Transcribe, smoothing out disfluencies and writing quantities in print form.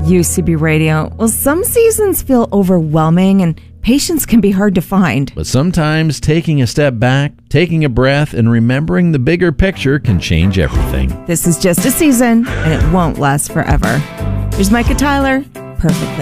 UCB Radio. Well, some seasons feel overwhelming and patience can be hard to find. But sometimes taking a step back, taking a breath, and remembering the bigger picture can change everything. This is just a season, and it won't last forever. Here's Micah Tyler, Perfectly.